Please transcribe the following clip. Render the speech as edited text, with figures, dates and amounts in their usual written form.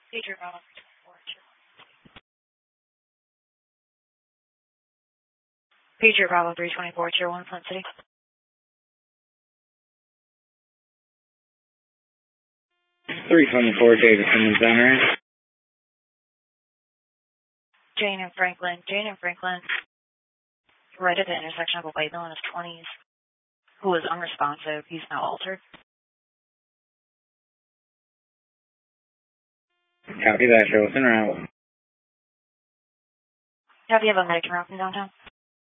Pager Bravo 324. Pager Bravo 324, Tier 1, Flint City. Davidson, is that right? Jane and Franklin, right at the intersection of a white male in his 20s, who was unresponsive. He's now altered. Copy that, show us en route. Have you have a medic route in downtown?